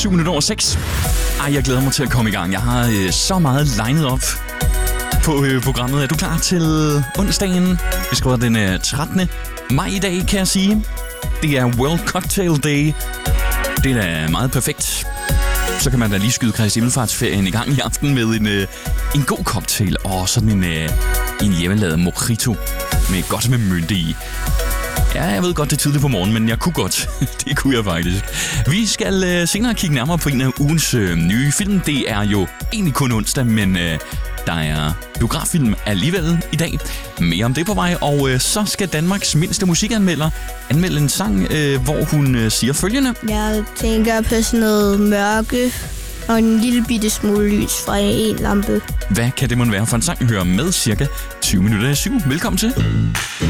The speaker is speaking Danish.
7:07. Jeg glæder mig til at komme i gang. Jeg har så meget legnet op på programmet. Er du klar til onsdagen? Vi skriver den 13. maj i dag, kan jeg sige. Det er World Cocktail Day. Det er da meget perfekt. Så kan man da lige skyde Kristi Himmelfartsferien i gang i aften med en god cocktail og sådan en hjemmelavet mojito med godt med mynte i. Ja, jeg ved godt, det er tidligt på morgenen, men jeg kunne godt. Det kunne jeg faktisk. Vi skal senere kigge nærmere på en af ugens nye film. Det er jo egentlig kun onsdag, men der er biograffilm alligevel i dag. Mere om det på vej, og så skal Danmarks mindste musikanmelder anmelde en sang, hvor hun siger følgende. Jeg tænker på sådan noget mørke og en lille bitte smule lys fra en lampe. Hvad kan det måtte være for en sang? Hør med cirka 20 minutter i 7. Velkommen til.